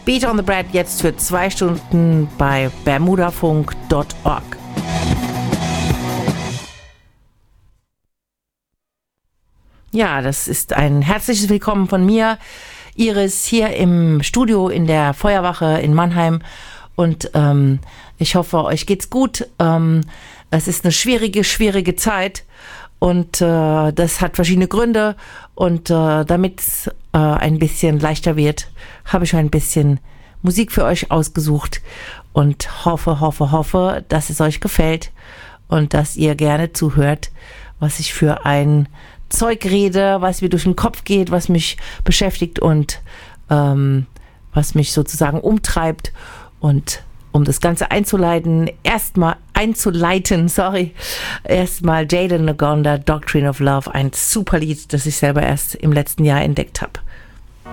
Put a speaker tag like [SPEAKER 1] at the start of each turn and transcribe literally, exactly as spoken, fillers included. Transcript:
[SPEAKER 1] Beat on the Bread jetzt für zwei Stunden bei bermudafunk punkt org. Ja, das ist ein herzliches Willkommen von mir, Iris, hier im Studio in der Feuerwache in Mannheim. Und ähm, ich hoffe, euch geht's gut. Ähm, es ist eine schwierige, schwierige Zeit. Und äh, das hat verschiedene Gründe. Und äh, damit es äh, ein bisschen leichter wird, habe ich ein bisschen Musik für euch ausgesucht. Und hoffe, hoffe, hoffe, dass es euch gefällt. Und dass ihr gerne zuhört, was ich für ein Zeug rede, was mir durch den Kopf geht, was mich beschäftigt und ähm, was mich sozusagen umtreibt. Und um das Ganze einzuleiten, erstmal einzuleiten, sorry, erstmal Jaden Lagonda, Doctrine of Love, ein super Lied, das ich selber erst im letzten Jahr entdeckt habe.